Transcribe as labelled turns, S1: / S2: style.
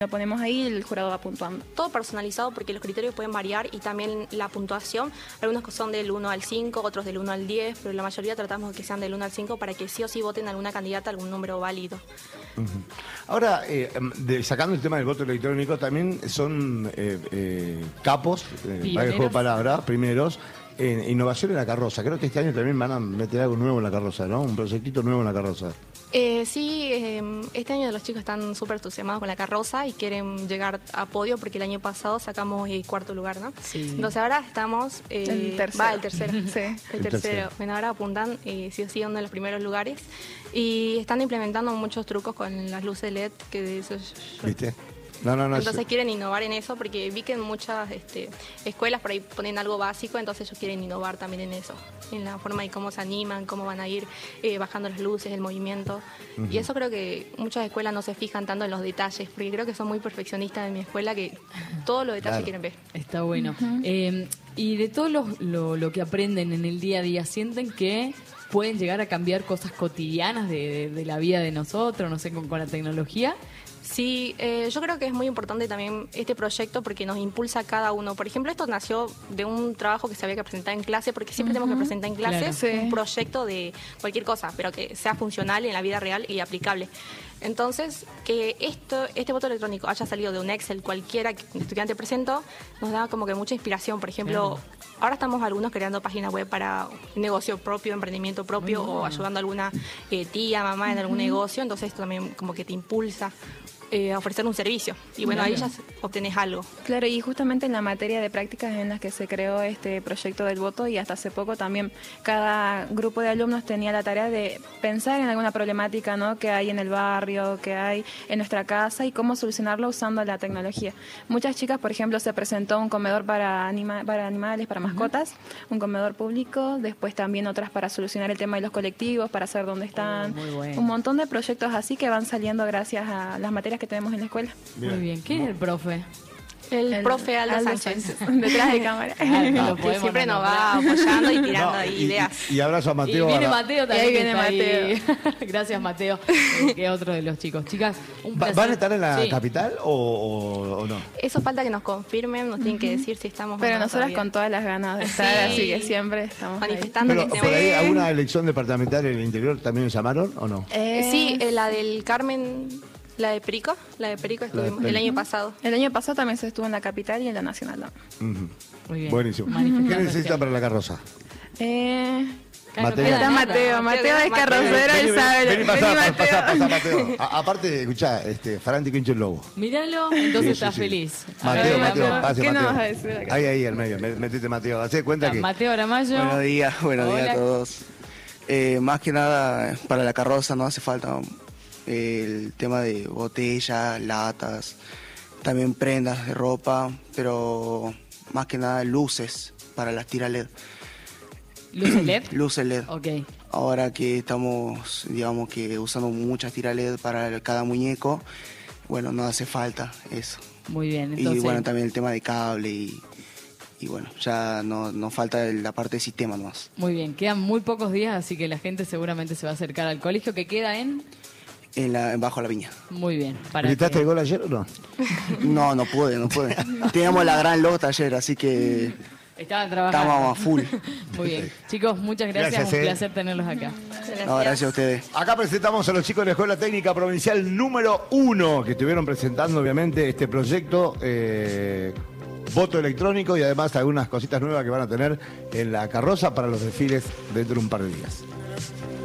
S1: Lo ponemos ahí y el jurado va puntuando.
S2: Todo personalizado porque los criterios pueden variar y también la puntuación. Algunos son del 1 al 5, otros del 1 al 10, pero la mayoría tratamos de que sean del 1 al 5 para que sí o sí voten a alguna candidata algún número válido.
S3: Ahora, sacando el tema del voto electrónico, también son capos, para el juego de palabras, primeros, en innovación en la carroza. Creo que este año también van a meter algo nuevo en la carroza, ¿no? Un proyectito nuevo en la carroza.
S2: Sí, este año los chicos están súper entusiasmados con la carroza y quieren llegar a podio porque el año pasado sacamos el 4º lugar, ¿no?
S1: Sí.
S2: Entonces ahora estamos...
S1: el tercero.
S2: Va, el tercero.
S1: Sí.
S2: El tercero. Bueno, ahora apuntan sí o sí uno de los primeros lugares y están implementando muchos trucos con las luces LED que de eso
S3: ¿Viste? No,
S2: entonces quieren innovar en eso porque vi que en muchas escuelas por ahí ponen algo básico, entonces ellos quieren innovar también en eso, en la forma de cómo se animan, cómo van a ir bajando las luces, el movimiento. Y eso creo que muchas escuelas no se fijan tanto en los detalles, porque creo que son muy perfeccionistas en mi escuela, que todos los detalles quieren ver.
S4: Está bueno. Y de todo lo que aprenden en el día a día, ¿sienten que pueden llegar a cambiar cosas cotidianas de la vida de nosotros, no sé, con la tecnología?
S2: Sí, yo creo que es muy importante también este proyecto porque nos impulsa a cada uno. Por ejemplo, esto nació de un trabajo que se había que presentar en clase, porque siempre tenemos que presentar en clase un proyecto de cualquier cosa, pero que sea funcional en la vida real y aplicable. Entonces, que este voto electrónico haya salido de un Excel cualquiera que el estudiante presentó, nos da como que mucha inspiración. Por ejemplo, ahora estamos algunos creando páginas web para negocio propio, emprendimiento propio, o ayudando a alguna tía, mamá en algún negocio. Entonces esto también como que te impulsa a ofrecer un servicio. Y bueno, ahí ya obtenés algo.
S1: Claro, y justamente en la materia de prácticas en las que se creó este proyecto del voto, y hasta hace poco también cada grupo de alumnos tenía la tarea de pensar en alguna problemática, ¿no?, que hay en el barrio, que hay en nuestra casa, y cómo solucionarlo usando la tecnología. Muchas chicas, por ejemplo, se presentó un comedor para animales, para mascotas, un comedor público, después también otras para solucionar el tema de los colectivos, para saber dónde están.
S4: Muy bueno.
S1: Un montón de proyectos así que van saliendo gracias a las materias que tenemos en la escuela.
S4: Muy bien. ¿Quién es el profe?
S2: El profe Aldo Sánchez.
S1: Detrás de cámara.
S2: Que siempre nos va apoyando y tirando ideas.
S3: Y abrazo a Mateo.
S4: Y viene Mateo también.
S1: Ahí viene
S4: Mateo. Gracias, Mateo, que es otro de los chicos. Chicas, un placer.
S3: ¿Van a estar en la capital o no?
S2: Eso falta que nos confirmen, nos tienen que decir si estamos.
S1: Pero
S2: o no
S1: nosotras
S2: todavía.
S1: con todas las ganas de estar, así que siempre estamos
S2: manifestando
S3: Pero,
S2: que
S3: ¿por ahí alguna elección departamental en el interior también llamaron o no?
S2: Sí, la del Carmen. La de Perico estuvimos el año pasado.
S1: El año pasado también se estuvo en la capital y en la nacional, ¿no?
S4: Muy bien.
S3: Buenísimo.
S4: Manifestando
S3: ¿Qué necesitan para la carroza?
S4: Claro,
S3: Mateo.
S4: queda
S1: Está
S4: nada.
S1: Mateo es carrocero, él sabe.
S3: Vení, pasá, Mateo. Aparte, escuchá, Faranti Quincho el Lobo.
S4: Míralo, entonces
S3: Sí,
S4: estás
S3: sí.
S4: feliz.
S3: Mateo, pase,
S1: ¿Qué nos
S3: Mateo.
S1: vas a decir acá?
S3: Ahí, al medio, metete Mateo. Hacé cuenta que...
S4: Mateo Aramayo.
S5: Buenos días
S4: Hola.
S5: a todos. Más que nada, para la carroza no hace falta el tema de botellas, latas, también prendas de ropa, pero más que nada luces para las tiras LED.
S4: ¿Luces LED?
S5: Luces LED.
S4: Ok.
S5: Ahora que estamos, digamos que usando muchas tiras LED para cada muñeco, bueno, no hace falta eso.
S4: Muy bien. Entonces,
S5: Y bueno, también el tema de cable y bueno, ya no falta la parte de sistema nomás.
S4: muy bien. Quedan muy pocos días, así que la gente seguramente se va a acercar al colegio que queda en...
S5: Bajo la viña.
S4: Muy bien.
S3: ¿Gritaste el gol ayer o no?
S5: No pude. Teníamos la gran lota ayer, así que
S4: Estaban trabajando.
S5: estábamos a full.
S4: Muy bien. Chicos, muchas gracias.
S3: Gracias,
S4: Un placer tenerlos acá.
S5: No, gracias a ustedes.
S3: Acá presentamos a los chicos de la Escuela Técnica Provincial número 1, que estuvieron presentando obviamente este proyecto, voto electrónico, y además algunas cositas nuevas que van a tener en la carroza para los desfiles dentro de un par de días.